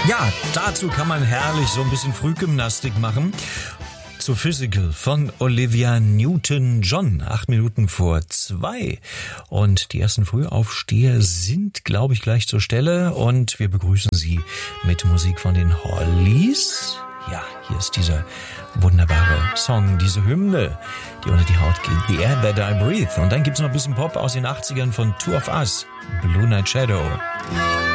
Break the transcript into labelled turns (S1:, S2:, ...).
S1: Ja, dazu kann man herrlich so ein bisschen Frühgymnastik machen. Zu Physical von Olivia Newton-John, 8:08. Und die ersten Frühaufsteher sind, glaube ich, gleich zur Stelle. Und wir begrüßen Sie mit Musik von den Hollies. Ja, hier ist dieser wunderbare Song, diese Hymne, die unter die Haut geht. The Air That I Breathe. Und dann gibt's noch ein bisschen Pop aus den 80ern von Two of Us, Blue Night Shadow.